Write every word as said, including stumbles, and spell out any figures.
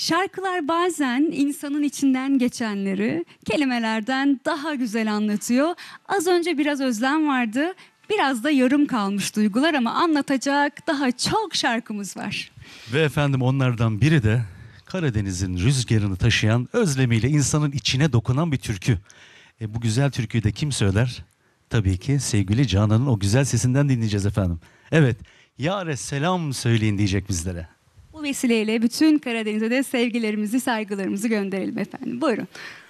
Şarkılar bazen insanın içinden geçenleri kelimelerden daha güzel anlatıyor. Az önce biraz özlem vardı, biraz da yarım kalmış duygular ama anlatacak daha çok şarkımız var. Ve efendim onlardan biri de Karadeniz'in rüzgarını taşıyan, özlemiyle insanın içine dokunan bir türkü. E, bu güzel türküyü de kim söyler? Tabii ki sevgili Canan'ın o güzel sesinden dinleyeceğiz efendim. Evet, yâre selam söyleyin diyecek bizlere. Bu vesileyle bütün Karadeniz'e de sevgilerimizi, saygılarımızı gönderelim efendim. Buyurun.